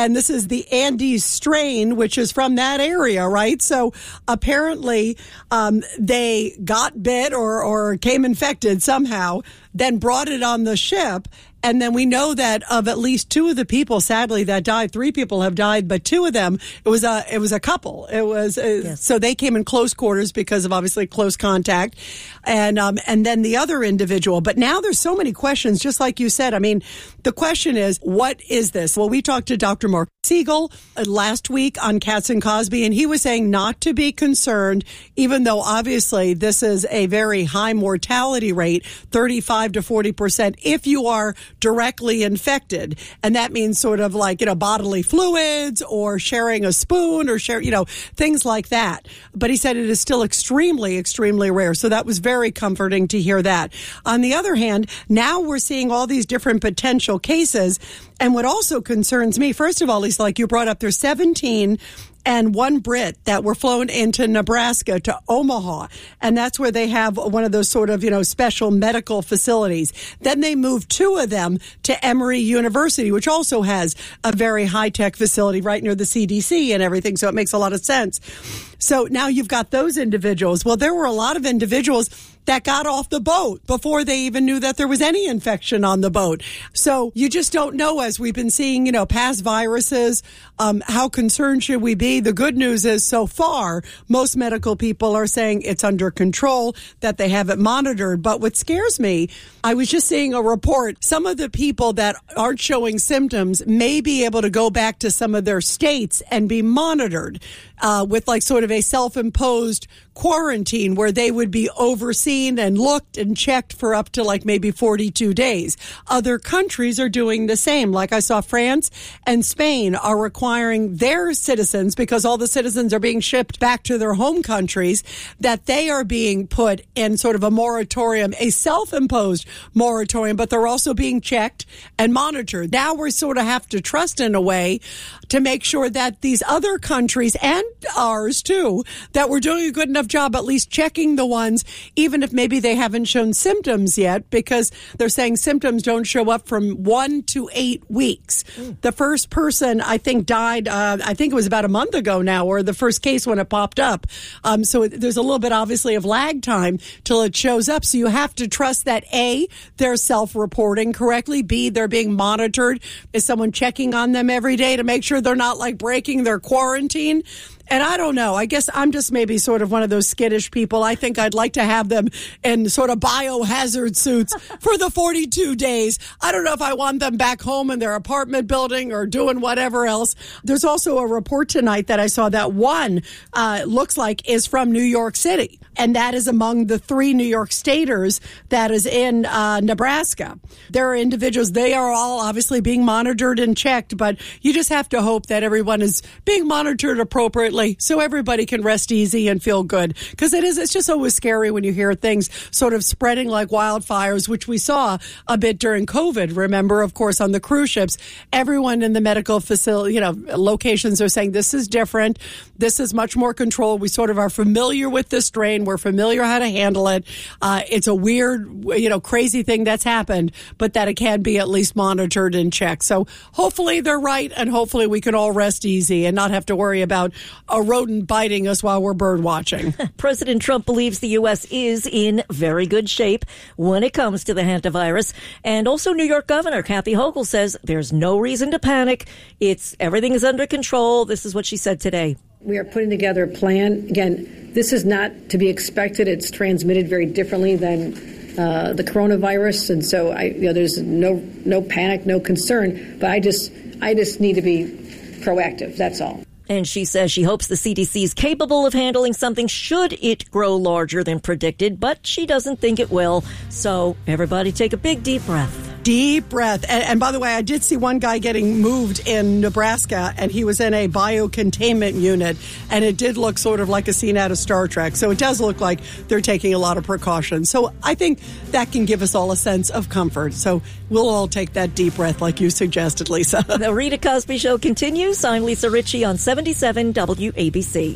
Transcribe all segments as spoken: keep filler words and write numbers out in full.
and this is the Andes strain, which is from that area, right? So apparently um, they got bit or, or came infected somehow, then brought it on the ship. And then we know that of at least two of the people, sadly, that died, three people have died, but two of them, it was a it was a couple. It was uh, yes. So they came in close quarters because of obviously close contact, and um and then the other individual. But now there's so many questions, just like you said. I mean, the question is, what is this? Well, we talked to Doctor Mark Siegel uh, last week on Katz and Cosby, and he was saying not to be concerned, even though obviously this is a very high mortality rate, thirty-five to forty percent, if you are directly infected. And that means sort of like, you know, bodily fluids or sharing a spoon or share, you know, things like that. But he said it is still extremely, extremely rare. So that was very comforting to hear that. On the other hand, now we're seeing all these different potential cases. And what also concerns me, first of all, Lisa, like you brought up, there's seventeen and one Brit that were flown into Nebraska to Omaha. And that's where they have one of those sort of, you know, special medical facilities. Then they moved two of them to Emory University, which also has a very high-tech facility right near the C D C and everything. So it makes a lot of sense. So now you've got those individuals. Well, there were a lot of individuals that got off the boat before they even knew that there was any infection on the boat. So you just don't know, as we've been seeing, you know, past viruses, um, how concerned should we be? The good news is so far, most medical people are saying it's under control, that they have it monitored. But what scares me, I was just seeing a report, some of the people that aren't showing symptoms may be able to go back to some of their states and be monitored uh, with like sort of a self-imposed quarantine where they would be overseen and looked and checked for up to like maybe forty-two days. Other countries are doing the same. Like I saw France and Spain are requiring their citizens, because all the citizens are being shipped back to their home countries, that they are being put in sort of a moratorium, a self-imposed moratorium, but they're also being checked and monitored. Now we sort of have to trust in a way to make sure that these other countries and ours too, that we're doing a good enough job at least checking the ones, even if maybe they haven't shown symptoms yet, because they're saying symptoms don't show up from one to eight weeks. Mm. The first person, I think, died, uh, I think it was about a month ago now, or the first case when it popped up. Um, so there's a little bit, obviously, of lag time till it shows up. So you have to trust that, A, they're self-reporting correctly, B, they're being monitored. Is someone checking on them every day to make sure they're not, like, breaking their quarantine? And I don't know. I guess I'm just maybe sort of one of those skittish people. I think I'd like to have them in sort of biohazard suits for the forty-two days. I don't know if I want them back home in their apartment building or doing whatever else. There's also a report tonight that I saw that one uh, looks like is from New York City. And that is among the three New York staters that is in uh, Nebraska. There are individuals, they are all obviously being monitored and checked, but you just have to hope that everyone is being monitored appropriately so everybody can rest easy and feel good. Because it is, it's just always scary when you hear things sort of spreading like wildfires, which we saw a bit during COVID. Remember, of course, on the cruise ships, everyone in the medical facility, you know, locations are saying this is different. This is much more controlled. We sort of are familiar with this strain. We're familiar how to handle it. Uh, it's a weird, you know, crazy thing that's happened, but that it can be at least monitored and checked. So hopefully they're right, and hopefully we can all rest easy and not have to worry about a rodent biting us while we're bird watching. President Trump believes the U S is in very good shape when it comes to the hantavirus. And also New York Governor Kathy Hochul says there's no reason to panic. It's everything is under control. This is what she said today. We are putting together a plan. Again, this is not to be expected. It's transmitted very differently than uh, the coronavirus, and so I, you know, there's no no panic, no concern. But I just I just need to be proactive. That's all. And she says she hopes the C D C is capable of handling something should it grow larger than predicted, but she doesn't think it will. So everybody take a big, deep breath. Deep breath. And, and by the way, I did see one guy getting moved in Nebraska, and he was in a biocontainment unit, and it did look sort of like a scene out of Star Trek. So it does look like they're taking a lot of precautions. So I think that can give us all a sense of comfort. So we'll all take that deep breath like you suggested, Lisa. The Rita Cosby Show continues. I'm Lisa Ritchie on seventy-seven W A B C.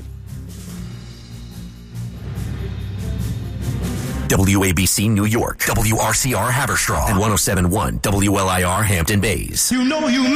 W A B C New York, W R C R Haverstraw, and one oh seven point one W L I R Hampton Bays. You know you